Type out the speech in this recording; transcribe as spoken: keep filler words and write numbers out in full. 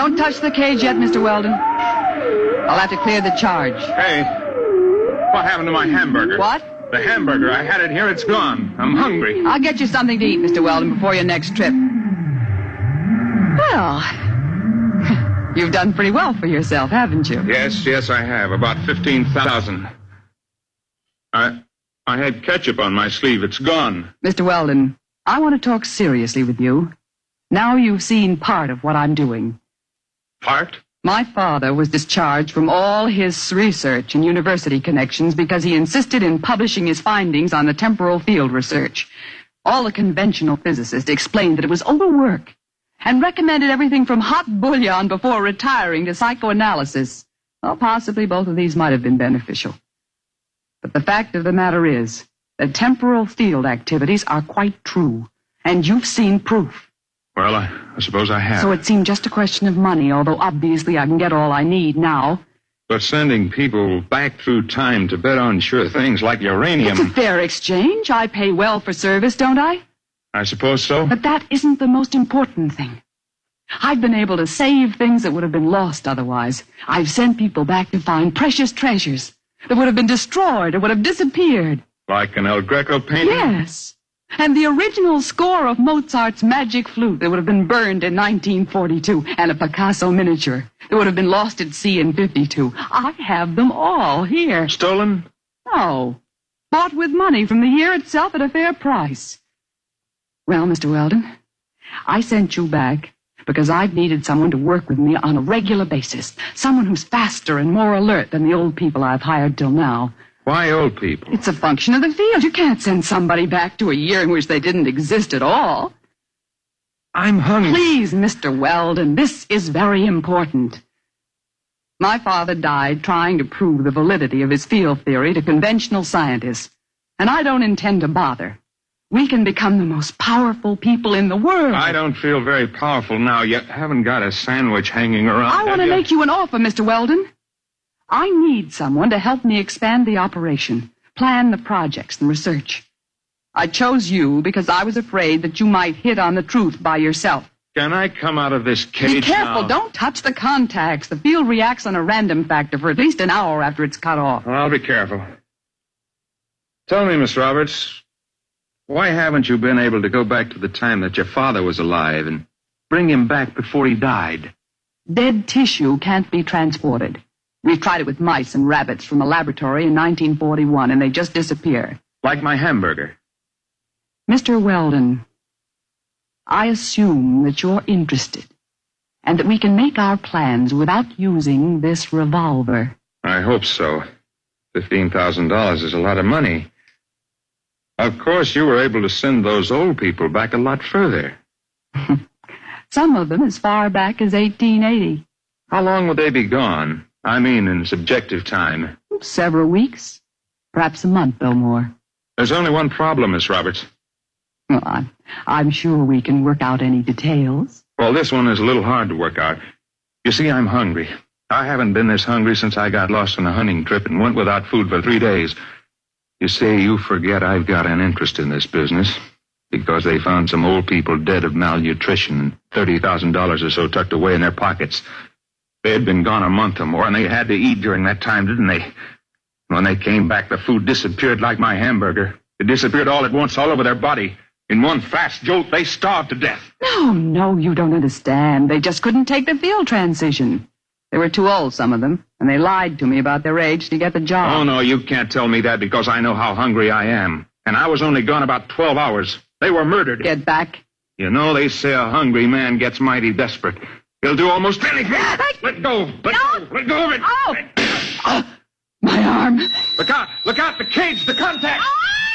Don't touch the cage yet, Mister Weldon. I'll have to clear the charge. Hey, what happened to my hamburger? What? The hamburger. I had it here. It's gone. I'm hungry. I'll get you something to eat, Mister Weldon, before your next trip. Well, you've done pretty well for yourself, haven't you? Yes, yes, I have. About fifteen thousand. I, I had ketchup on my sleeve. It's gone. Mister Weldon, I want to talk seriously with you. Now you've seen part of what I'm doing. Part? My father was discharged from all his research and university connections because he insisted in publishing his findings on the temporal field research. All the conventional physicists explained that it was overwork and recommended everything from hot bouillon before retiring to psychoanalysis. Well, possibly both of these might have been beneficial. But the fact of the matter is that temporal field activities are quite true, and you've seen proof. Well, I, I suppose I have. So it seemed just a question of money, although obviously I can get all I need now. But sending people back through time to bet on sure things like uranium... It's a fair exchange. I pay well for service, don't I? I suppose so. But that isn't the most important thing. I've been able to save things that would have been lost otherwise. I've sent people back to find precious treasures that would have been destroyed or would have disappeared. Like an El Greco painting? Yes. And the original score of Mozart's Magic Flute that would have been burned in nineteen forty-two, and a Picasso miniature that would have been lost at sea in fifty-two. I have them all here. Stolen? No. Bought with money from the year itself at a fair price. Well, Mister Weldon, I sent you back because I've needed someone to work with me on a regular basis. Someone who's faster and more alert than the old people I've hired till now. Why old people? It's a function of the field. You can't send somebody back to a year in which they didn't exist at all. I'm hungry. Please, Mister Weldon, this is very important. My father died trying to prove the validity of his field theory to conventional scientists, and I don't intend to bother. We can become the most powerful people in the world. I don't feel very powerful now. You haven't got a sandwich hanging around. I want to make you an offer, Mister Weldon. I need someone to help me expand the operation, plan the projects and research. I chose you because I was afraid that you might hit on the truth by yourself. Can I come out of this cage Be careful. now? Don't touch the contacts. The field reacts on a random factor for at least an hour after it's cut off. Well, I'll be careful. Tell me, Miss Roberts, why haven't you been able to go back to the time that your father was alive and bring him back before he died? Dead tissue can't be transported. We've tried it with mice and rabbits from a laboratory in nineteen forty-one, and they just disappear. Like my hamburger. Mister Weldon, I assume that you're interested, and that we can make our plans without using this revolver. I hope so. Fifteen thousand dollars is a lot of money. Of course, you were able to send those old people back a lot further. Some of them as far back as eighteen eighty. How long would they be gone? I mean, in subjective time. Several weeks. Perhaps a month or more. There's only one problem, Miss Roberts. Well, I'm, I'm sure we can work out any details. Well, this one is a little hard to work out. You see, I'm hungry. I haven't been this hungry since I got lost on a hunting trip and went without food for three days. You see, you forget I've got an interest in this business because they found some old people dead of malnutrition and thirty thousand dollars or so tucked away in their pockets. They had been gone a month or more, and they had to eat during that time, didn't they? When they came back, the food disappeared like my hamburger. It disappeared all at once, all over their body. In one fast jolt, they starved to death. No, no, you don't understand. They just couldn't take the field transition. They were too old, some of them, and they lied to me about their age to get the job. Oh, no, you can't tell me that because I know how hungry I am. And I was only gone about twelve hours. They were murdered. Get back. You know, they say a hungry man gets mighty desperate. He'll do almost anything. Let go. Let No. go. Let go of it. Oh! Oh, my arm. Look out. Look out. The cage. The contact. Oh!